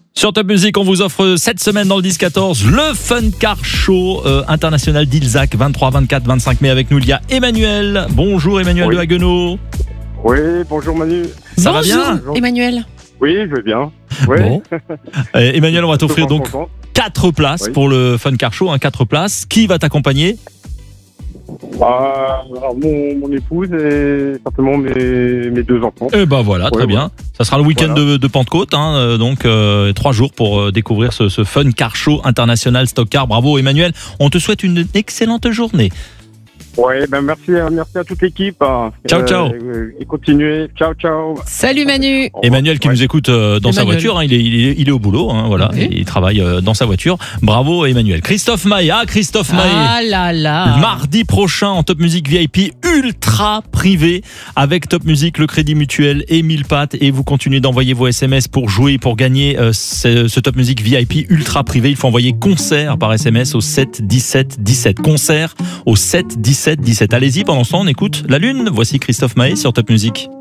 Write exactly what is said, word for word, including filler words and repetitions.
Sur Top Music, on vous offre cette semaine dans le dix quatorze le Fun Car Show euh, international d'Ilzac, vingt-trois, vingt-quatre, vingt-cinq mai. Avec nous, il y a Emmanuel. Bonjour Emmanuel Oui. de Haguenau. Oui, bonjour Manu. Ça Bonjour, va bien Emmanuel. Oui, je vais bien. Oui. Bon. Euh, Emmanuel, on va t'offrir Souvent donc content. quatre places Oui. pour le Fun Car Show, hein, quatre places. Qui va t'accompagner? Ah, alors, mon, mon épouse et simplement mes, mes deux enfants. Eh ben voilà, très Ouais, bien. Ça sera le week-end Voilà. de, de Pentecôte, hein, euh, donc euh, trois jours pour euh, découvrir ce, ce Fun Car Show international Stock Car. Bravo Emmanuel, on te souhaite une excellente journée. Ouais, ben merci, à- merci à toute l'équipe. hein. Ciao, ciao. euh, Et continuez. Ciao, ciao. Salut Manu. Au revoir. Emmanuel qui Ouais. nous écoute euh, dans sa Emmanuel. voiture, hein, il, est, il, est, il est au boulot, hein, voilà, Oui. il travaille euh, dans sa voiture. Bravo Emmanuel. Christophe Maé, ah Christophe Maé. Ah là là. Mardi prochain en Top Music V I P ultra privé avec Top Music, le Crédit Mutuel et mille pattes, et vous continuez d'envoyer vos S M S pour jouer, pour gagner euh, ce, ce Top Music V I P ultra privé. Il faut envoyer concert par S M S au sept dix-sept dix-sept. Concert au sept dix-sept dix-sept. Allez-y, pendant ce temps on écoute La Lune. Voici Christophe Maé sur Top Music.